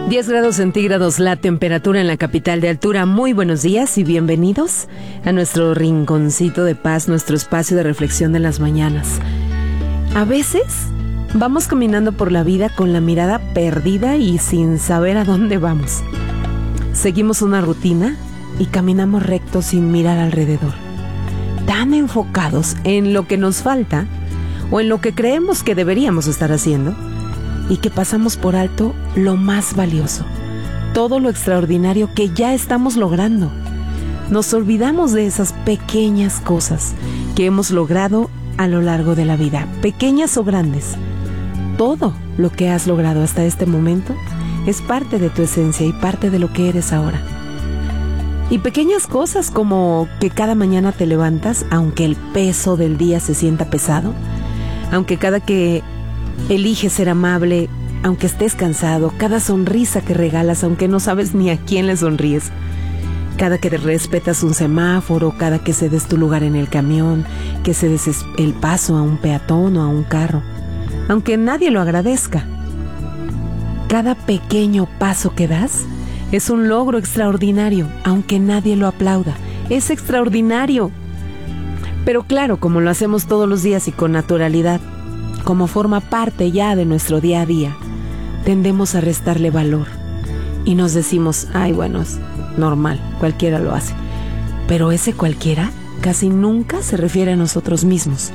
10 grados centígrados la temperatura en la capital de altura. Muy buenos días y bienvenidos a nuestro rinconcito de paz, nuestro espacio de reflexión de las mañanas. A veces vamos caminando por la vida con la mirada perdida y sin saber a dónde vamos. Seguimos una rutina y caminamos rectos sin mirar alrededor, tan enfocados en lo que nos falta o en lo que creemos que deberíamos estar haciendo, y que pasamos por alto lo más valioso, todo lo extraordinario que ya estamos logrando. Nos olvidamos de esas pequeñas cosas que hemos logrado a lo largo de la vida, pequeñas o grandes. Todo lo que has logrado hasta este momento es parte de tu esencia y parte de lo que eres ahora. Y pequeñas cosas como que cada mañana te levantas, aunque el peso del día se sienta pesado, aunque cada que eliges ser amable, aunque estés cansado, cada sonrisa que regalas, aunque no sabes ni a quién le sonríes, cada que respetas un semáforo, cada que cedes tu lugar en el camión, que cedes el paso a un peatón o a un carro, aunque nadie lo agradezca. Cada pequeño paso que das es un logro extraordinario, aunque nadie lo aplauda. Es extraordinario. Pero claro, como lo hacemos todos los días y con naturalidad, como forma parte ya de nuestro día a día, tendemos a restarle valor y nos decimos, ay, bueno, es normal, cualquiera lo hace. Pero ese cualquiera casi nunca se refiere a nosotros mismos.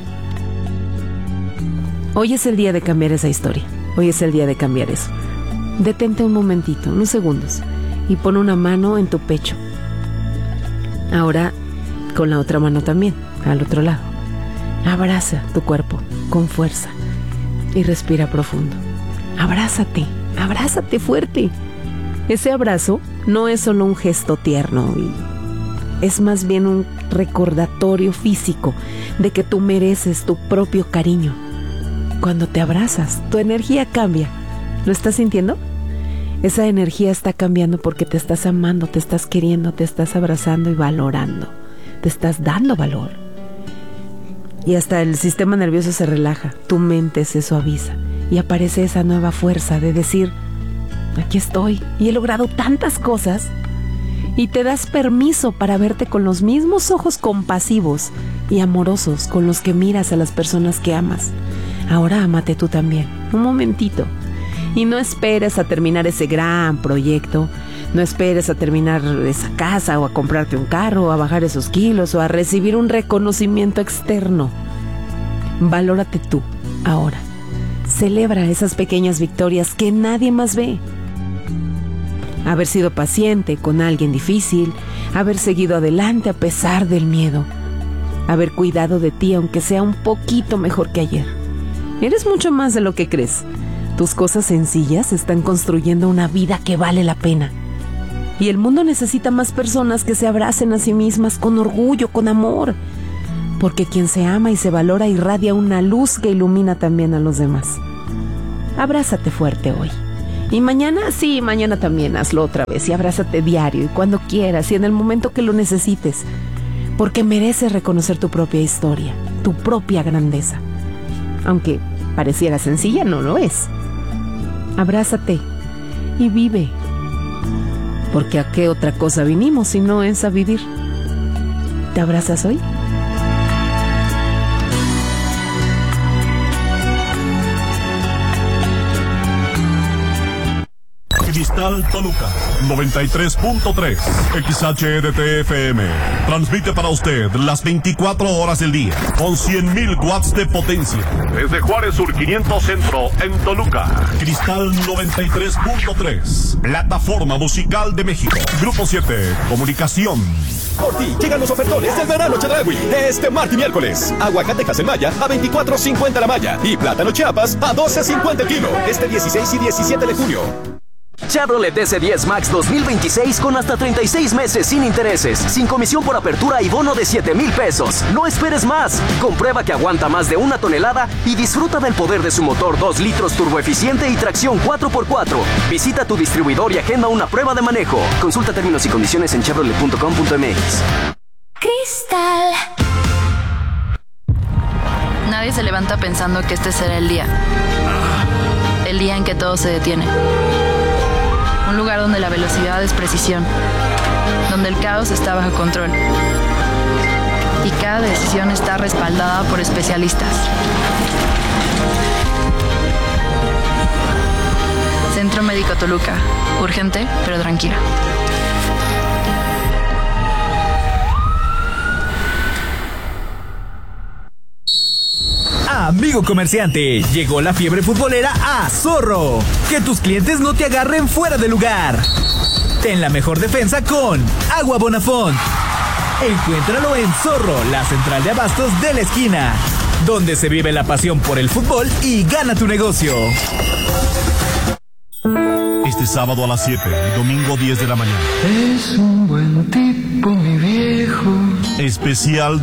Hoy es el día de cambiar esa historia, hoy es el día de cambiar eso. Detente un momentito, unos segundos, y pon una mano en tu pecho. Ahora con la otra mano también, al otro lado. Abraza tu cuerpo con fuerza y respira profundo. Abrázate, abrázate fuerte. Ese abrazo no es solo un gesto tierno, es más bien un recordatorio físico de que tú mereces tu propio cariño. Cuando te abrazas, tu energía cambia. ¿Lo estás sintiendo? Esa energía está cambiando porque te estás amando, te estás queriendo, te estás abrazando y valorando. Te estás dando valor. Y hasta el sistema nervioso se relaja, tu mente se suaviza y aparece esa nueva fuerza de decir, aquí estoy y he logrado tantas cosas, y te das permiso para verte con los mismos ojos compasivos y amorosos con los que miras a las personas que amas. Ahora ámate tú también, un momentito, y no esperes a terminar ese gran proyecto. No esperes a terminar esa casa o a comprarte un carro o a bajar esos kilos o a recibir un reconocimiento externo. Valórate tú, ahora. Celebra esas pequeñas victorias que nadie más ve. Haber sido paciente con alguien difícil, haber seguido adelante a pesar del miedo, haber cuidado de ti aunque sea un poquito mejor que ayer. Eres mucho más de lo que crees. Tus cosas sencillas están construyendo una vida que vale la pena. Y el mundo necesita más personas que se abracen a sí mismas con orgullo, con amor. Porque quien se ama y se valora irradia una luz que ilumina también a los demás. Abrázate fuerte hoy. Y mañana, sí, mañana también hazlo otra vez. Y abrázate diario y cuando quieras y en el momento que lo necesites. Porque mereces reconocer tu propia historia, tu propia grandeza. Aunque pareciera sencilla, no lo es. Abrázate y vive. Porque ¿a qué otra cosa vinimos si no es a vivir? ¿Te abrazas hoy? Cristal Toluca 93.3 XHEDT-FM transmite para usted las 24 horas del día con 100.000 watts de potencia desde Juárez Sur 500 Centro en Toluca. Cristal 93.3, plataforma musical de México. Grupo 7, comunicación. Por ti llegan los ofertones del verano Chedraui este martes y miércoles. Aguacatejas en malla a $24.50 la malla y plátano Chiapas a $12.50 el kilo este 16 y 17 de junio. Chevrolet S10 Max 2026 con hasta 36 meses sin intereses, sin comisión por apertura y bono de 7,000 pesos. No esperes más. Comprueba que aguanta más de 1 tonelada y disfruta del poder de su motor 2 litros turboeficiente y tracción 4x4. Visita tu distribuidor y agenda una prueba de manejo. Consulta términos y condiciones en chevrolet.com.mx. Cristal. Nadie se levanta pensando que este será el día. El día en que todo se detiene. Un lugar donde la velocidad es precisión, donde el caos está bajo control y cada decisión está respaldada por especialistas. Centro Médico Toluca. Urgente, pero tranquila. Amigo comerciante, llegó la fiebre futbolera a Zorro. Que tus clientes no te agarren fuera de lugar. Ten la mejor defensa con Agua Bonafont. Encuéntralo en Zorro, la central de abastos de la esquina, donde se vive la pasión por el fútbol y gana tu negocio. Este sábado a las 7 y domingo 10 de la mañana. Es un buen tipo, mi viejo. Especial